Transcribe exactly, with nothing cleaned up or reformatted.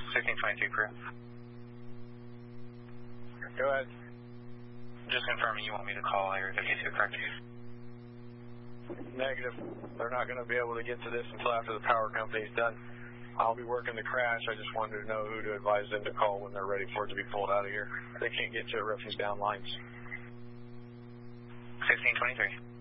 sixteen twenty-two crew. Go ahead. Just confirming you want me to call Area fifty-two, correct? Negative. They're not going to be able to get to this until after the power company's done. I'll be working the crash. I just wanted to know who to advise them to call when they're ready for it to be pulled out of here. They can't get to it roughing down lines. sixteen twenty-three.